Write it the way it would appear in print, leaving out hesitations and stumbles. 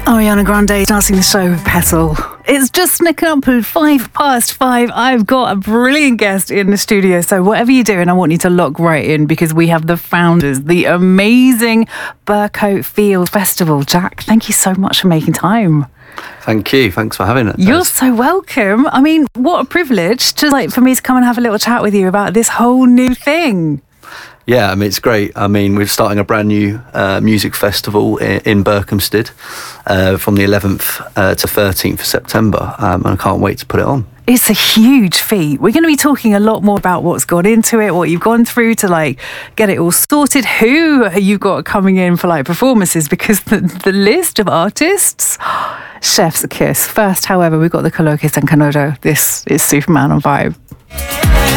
Ariana Grande starting the show with Petal. It's just sneaking up to 5:05. I've got a brilliant guest in the studio. So whatever you're doing, I want you to lock right in because we have the founders, the amazing Burcoat Field Festival. Jack, thank you so much for making time. Thank you. Thanks for having us. You're so welcome. I mean, what a privilege for me to come and have a little chat with you about this whole new thing. Yeah, I mean, it's great. I mean, we're starting a brand new music festival in Berkhamsted from the 11th to 13th of September, and I can't wait to put it on. It's a huge feat. We're going to be talking a lot more about what's gone into it, what you've gone through to get it all sorted, who you've got coming in for performances, because the list of artists, chef's kiss. First, however, we've got the Colloquists and Kanodo. This is Superman on Vibe.